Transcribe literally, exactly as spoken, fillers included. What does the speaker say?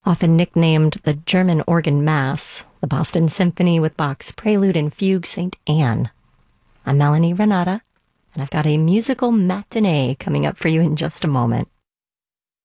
Often nicknamed the German Organ Mass, the Boston Symphony with Bach's Prelude and Fugue Saint Anne. I'm Melanie Renata, and I've got a musical matinee coming up for you in just a moment.